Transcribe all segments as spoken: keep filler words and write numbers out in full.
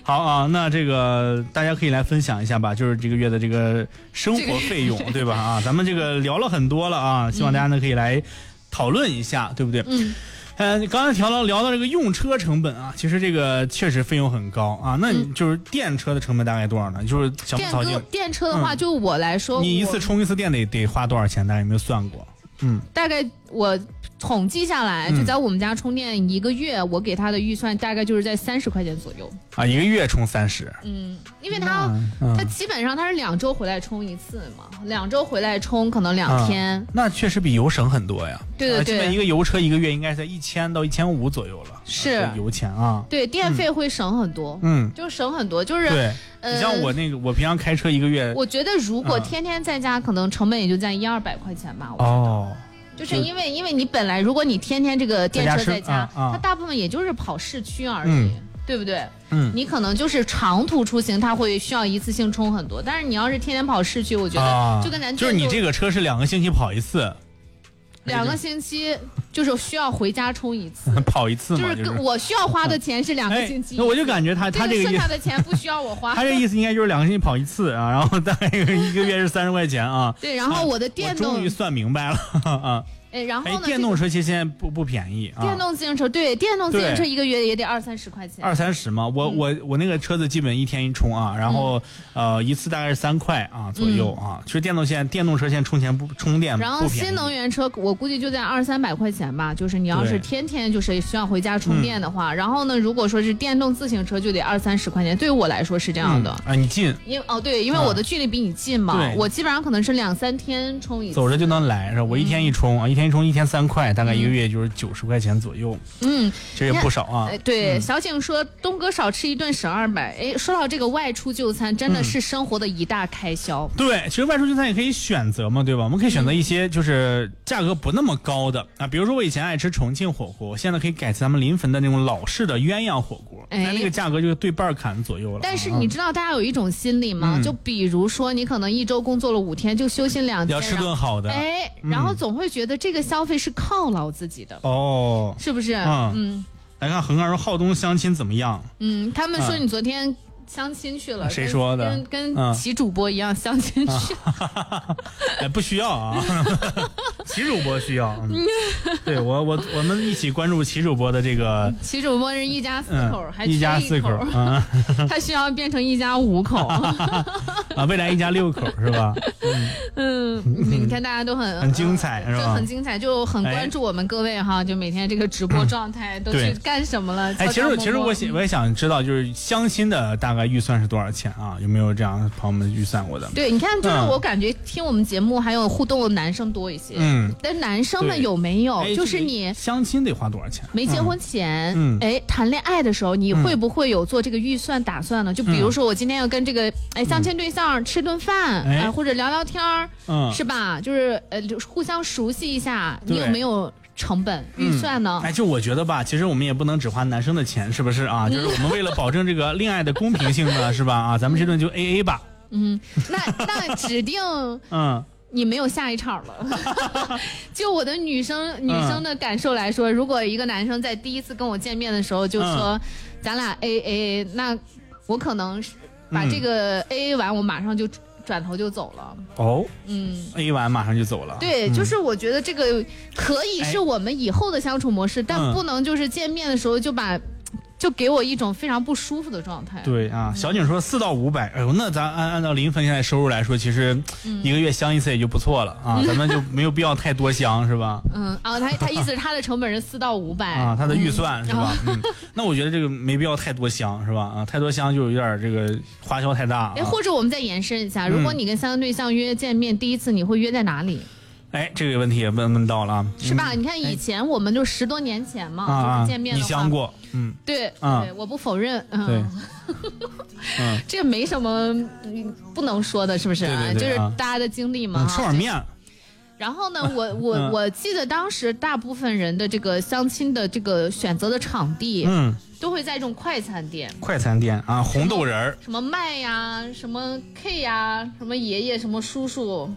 好啊，那这个大家可以来分享一下吧，就是这个月的这个生活费用，这个、对吧？啊，咱们这个聊了很多了啊，希望大家呢可以来讨论一下，对不对？ 嗯。 呃，刚才聊到聊到这个用车成本啊，其实这个确实费用很高啊。那你就是电车的成本大概多少呢？就是小木槽径电车的话，嗯、就我来说， 你一次充一次电得得花多少钱？大家有没有算过？嗯， 大概我统计下来，就在我们家充电一个月，嗯、我给他的预算大概就是在三十块钱左右啊，一个月充三十。 嗯，因为他他基本上他是两周回来充一次嘛，两周回来充可能两天， 嗯，那确实比油省很多呀。 对对对， 基本一个油车一个月应该在一千到一千五左右了， 是油钱啊。 对，电费会省很多， 嗯， 就省很多，就是对。呃、你像我那个，我平常开车一个月， 我觉得如果天天在家，嗯、可能成本也就在一二百块钱吧。我哦。 就是因为因为你本来如果你天天这个电车在家， 啊啊、 它大部分也就是跑市区而已， 嗯、 对不对？ 嗯， 你可能就是长途出行，它会需要一次性充很多。但是你要是天天跑市区，我觉得就跟咱、 啊、就是你这个车是两个星期跑一次， 两个星期就是需要回家充一次， 跑一次嘛， 就是我需要花的钱是两个星期。 那、哎、我就感觉他他这个剩下的钱不需要我花。 他这个意思应该就是两个星期跑一次啊，然后大概一个月是三十块钱啊。 对，然后我的电动， 我终于算明白了啊。 哎，然后呢？ 电动车其实现在不不便宜啊。 电动自行车对，电动自行车一个月也得二三十块钱。 二三十吗？我、嗯、我我那个车子基本一天一充啊，然后、嗯、呃一次大概是三块啊左右啊。其实、嗯、电动现电动车现在充钱不充电不便宜。 然后新能源车我估计就在二三百块钱吧，就是你要是天天就是需要回家充电的话，然后呢，如果说是电动自行车就得二三十块钱。对于我来说是这样的、 嗯、啊，你近？ 因为哦对，因为我的距离比你近嘛，啊、我基本上可能是两三天充一次， 走着就能来是吧？我一天一充啊，嗯、一天一充一天三块。大概一个月就是九十块钱左右， 嗯， 这也不少啊。 对， 嗯、 小景说东哥少吃一顿省二百。哎，说到这个外出就餐，真的是生活的一大开销。 嗯、对，其实外出就餐也可以选择嘛，对吧？我们可以选择一些就是价格不那么高的、嗯、啊，比如说我以前爱吃重庆火锅，我现在可以改吃咱们临汾的那种老式的鸳鸯火锅，哎，那个价格就对半砍左右了。 但是你知道大家有一种心理吗？嗯、就比如说你可能一周工作了五天，就休息两天， 要吃顿好的， 哎，然后总会觉得这个消费是犒劳自己的。 哦， 是不是？ 嗯嗯，来看恒二说浩东相亲怎么样？ 嗯，他们说你昨天相亲去了， 谁说的？ 跟跟齐主播一样相亲去。 哎，不需要啊，齐主播需要。嗯、对我我我们一起关注齐主播的这个。 齐主播是一家四口，嗯、还一家四口啊， 他需要变成一家五口啊，未来一家六口是吧？ 嗯，你看大家都很很精彩是吧？ 就很精彩，就很关注我们各位哈，就每天这个直播状态都去干什么了？ 哎，其实其实我我也想知道，就是相亲的大概预算是多少钱啊？有没有这样朋友们预算过的？ 对，你看，就是我感觉听我们节目还有互动的男生多一些。嗯，但男生们有没有？就是你相亲得花多少钱？ 没结婚前，嗯，哎，谈恋爱的时候，你会不会有做这个预算打算呢？就比如说，我今天要跟这个哎相亲对象吃顿饭，哎，或者聊聊天儿，嗯，是吧？就是呃，互相熟悉一下，你有没有成本预算呢？ 哎，就我觉得吧，其实我们也不能只花男生的钱，是不是啊？就是我们为了保证这个恋爱的公平性呢，是吧？啊，咱们这顿就 A A 吧。 嗯，那那指定嗯。你没有下一场了。就我的女生女生的感受来说，如果一个男生在第一次跟我见面的时候就说咱俩 A A， 那我可能把这个 A A 完，我马上就转头就走了。 哦，嗯 ，A 完马上就走了。 对，就是我觉得这个可以是我们以后的相处模式，但不能就是见面的时候就把。就给我一种非常不舒服的状态。 对啊，小景说四到五百，哎呦，那咱按按照临汾现在收入来说，其实一个月相一次也就不错了啊，嗯、咱们就没有必要太多相，是吧？ 嗯，啊，他他意思是他的成本是四到五百啊，他的预算、嗯、是吧？嗯，那我觉得这个没必要太多相，是吧？啊，太多相就有点这个花销太大。 哎、啊，或者我们再延伸一下，如果你跟相亲对象约见面，嗯、第一次你会约在哪里？ 哎，这个问题也问问到了， 是吧？嗯、你看以前我们就十多年前嘛，啊、就是见面的话， 你相过，嗯， 对，啊、对，我不否认，嗯， 对，嗯， 这没什么不能说的，是不是？ 对对对， 就是大家的经历嘛， 嗯、吃碗面。 然后呢，我我、嗯、我记得当时大部分人的这个相亲的这个选择的场地，嗯，都会在这种快餐店。 快餐店啊，红豆人儿， 什么麦呀，什么 K 呀，什么爷爷，什么叔叔。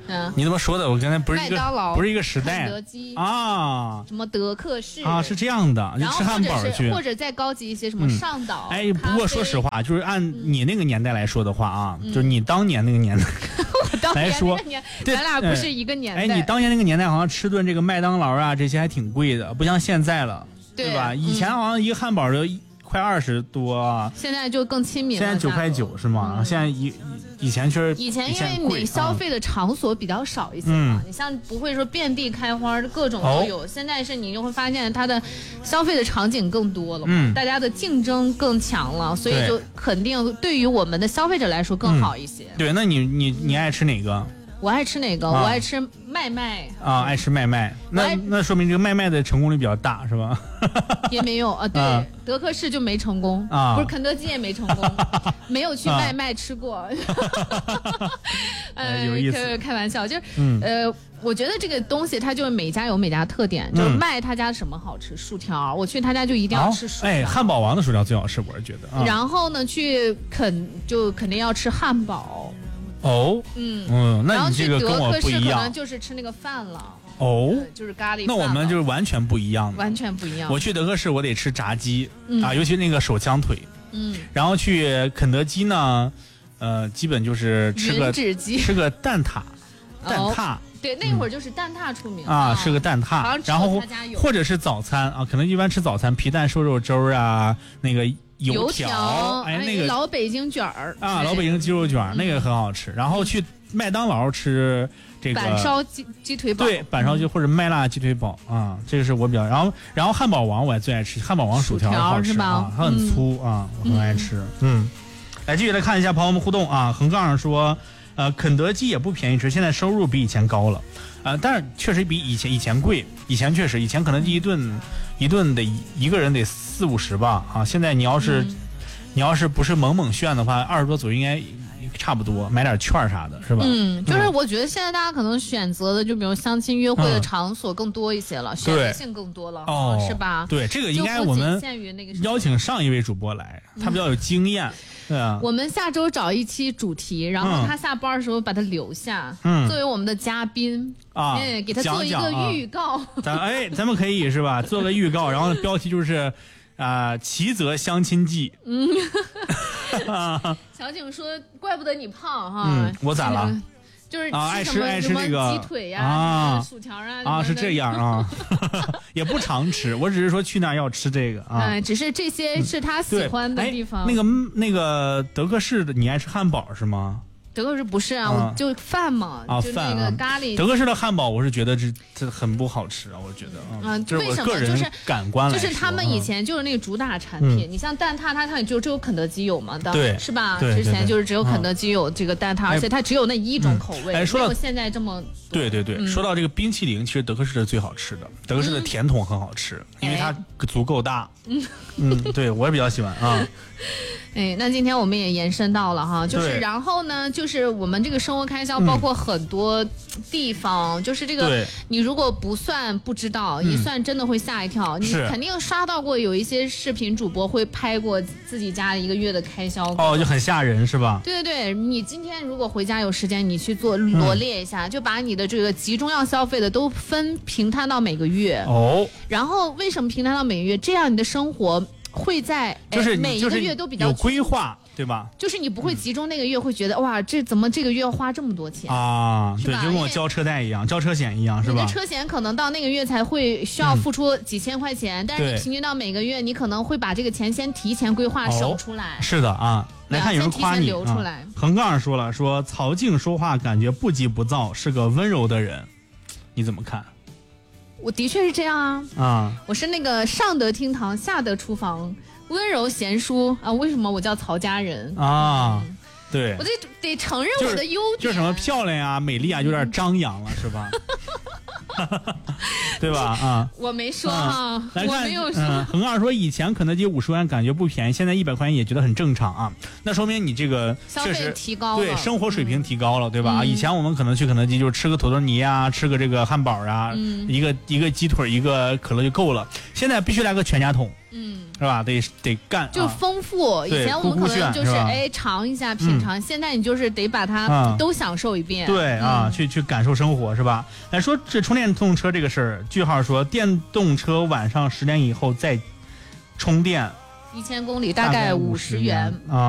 嗯， 你怎么说的？我刚才不是一个麦当劳不是一个时代。 肯德基啊， 什么德克士啊，是这样的，就吃汉堡去， 或者再高级一些，什么上岛。 嗯、哎，不过说实话，就是按你那个年代来说的话啊，嗯、就是你当年那个年代。 我当年来说， 咱俩不是一个年代。 哎，你当年那个年代好像吃顿这个麦当劳啊，这些还挺贵的，不像现在了， 对, 对吧？以前好像一个汉堡就快二十多啊， 现在就更亲民了。 现在九块九是吗？嗯、现在以以前确实以前因为你消费的场所比较少一些嘛，嗯、你像不会说遍地开花，各种都有。哦、现在是你就会发现它的消费的场景更多了嘛，嗯、大家的竞争更强了，所以就肯定对于我们的消费者来说更好一些。 嗯、对，那你你你爱吃哪个？ 我爱吃哪个？啊、我爱吃麦麦啊，爱吃麦麦。那那说明这个麦麦的成功率比较大，是吧？ 也没有啊，对，啊、德克士就没成功啊，不是肯德基也没成功，没有去麦麦吃过。 呃，有意思， 开玩笑，就是、嗯、呃，我觉得这个东西它就是每家有每家特点，就是麦他家什么好吃，薯条，我去他家就一定要吃薯条。 哎，汉堡王的薯条最好吃，我是觉得。啊、 然后呢，去肯就肯定要吃汉堡。 哦，嗯嗯，那你这个跟我不一样， 可能就是吃那个饭了。 哦， 就是咖喱饭。 那我们就是完全不一样的， 完全不一样。 我去德克士，我得吃炸鸡、嗯、啊，尤其那个手枪腿。嗯，然后去肯德基呢，呃，基本就是吃个吃个蛋挞，蛋挞。哦、 对，那会儿就是蛋挞出名、 嗯、啊，吃个蛋挞，然后或者是早餐啊，可能一般吃早餐，皮蛋瘦肉粥啊，那个。油条，哎，那个老北京卷儿啊，老北京鸡肉卷儿、嗯、那个很好吃。然后去麦当劳吃这个板烧鸡鸡腿堡， 对，板烧鸡或者麦辣鸡腿堡啊，这个是我比较。然后，然后汉堡王我也最爱吃，汉堡王薯条好吃啊，它很粗、嗯、啊，我很爱吃。嗯，来继续来看一下朋友们互动啊，横杠上说，呃，肯德基也不便宜吃，现在收入比以前高了。呃，但是确实比以前以前贵，以前确实以前肯德基一顿一顿得一个人得四五十吧啊，现在你要是、嗯、你要是不是猛猛炫的话，二十多左右应该差不多，买点券啥的是吧？ 嗯，就是我觉得现在大家可能选择的就比如相亲约会的场所更多一些了，嗯、选择性更多了，哦，是吧？ 对，这个应该我们邀请上一位主播来，他比较有经验。嗯对啊， 我们下周找一期主题，然后他下班的时候把他留下，嗯，作为我们的嘉宾啊，哎，给他做一个预告。 讲讲啊、咱哎，咱们可以是吧？做个预告，然后标题就是啊、呃，奇泽相亲记。嗯， 小景说，怪不得你胖哈。 嗯，我咋了？ 就是啊，爱吃爱吃这个鸡腿呀、啊、薯条啊啊，是这样啊，也不常吃，我只是说去那儿要吃这个啊。 嗯，只是这些是他喜欢的地方。 嗯、那个那个德克士的，你爱吃汉堡是吗？ 德克士不是啊，啊我就饭嘛， 啊， 就那个咖喱。 德克士的汉堡，我是觉得这这很不好吃啊，我觉得啊，这是我个人感官来说。 就是他们以前就是那个主打产品，嗯、你像蛋挞，它它就只有肯德基有嘛， 对， 是吧？ 之前就是只有肯德基有这个蛋挞，而且它只有那一种口味， 哎，说到现在这么。 对对对，嗯、说到这个冰淇淋，其实德克士是最好吃的，德克士的甜筒很好吃，嗯、因为它足够大。嗯嗯，对我也比较喜欢啊。 哎，那今天我们也延伸到了哈，就是然后呢，就是我们这个生活开销包括很多地方，嗯、就是这个你如果不算不知道，一算真的会吓一跳。嗯、你肯定刷到过有一些视频主播会拍过自己家一个月的开销， 哦，就很吓人是吧？ 对对对，你今天如果回家有时间，你去做罗列一下，嗯、就把你的这个集中要消费的都分平摊到每个月哦。然后为什么平摊到每个月？这样你的生活。会在就是每一个月都比较有规划，对吧？ 就是你不会集中那个月会觉得、嗯、哇，这怎么这个月要花这么多钱啊？对，就跟我交车贷一样，交车险一样，是吧？ 你的车险可能到那个月才会需要付出几千块钱，嗯、但是你平均到每个月，你可能会把这个钱先提前规划省出来。 哦、是的啊，来看有人夸你留出来。 啊、横杠上说了，说曹静说话感觉不急不躁，是个温柔的人，你怎么看？ 我的确是这样啊啊！我是那个上得厅堂，下得厨房，温柔贤淑啊。为什么我叫曹家人啊？嗯、对， 我得得承认我的优点， 就是什么漂亮啊、美丽啊，有点张扬了，是吧？对吧？啊， 我没说啊，嗯、 来看我没有说。 嗯、横杠说以前肯德基五十元感觉不便宜，现在一百块钱也觉得很正常啊。那说明你这个确实提高了， 对生活水平提高了，嗯、对吧？啊，以前我们可能去肯德基就是吃个土豆泥啊，吃个这个汉堡啊，嗯、一个一个鸡腿一个可乐就够了。现在必须来个全家桶嗯， 是吧？得得干， 就丰富。 啊、 以前我们可能就是哎尝一下品尝、嗯，现在你就是得把它都享受一遍。 嗯、对啊， 嗯、 去去感受生活是吧？来说这充电动车这个事儿，句号说电动车晚上十点以后再充电， 一千公里大概五十元啊。